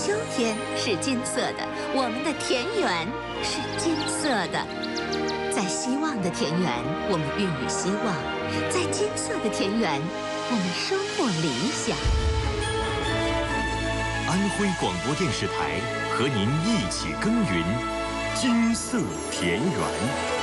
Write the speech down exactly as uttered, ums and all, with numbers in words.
秋天是金色的，我们的田园是金色的。在希望的田园，我们孕育希望；在金色的田园，我们收获理想。 安徽广播电视台和您一起耕耘金色田园。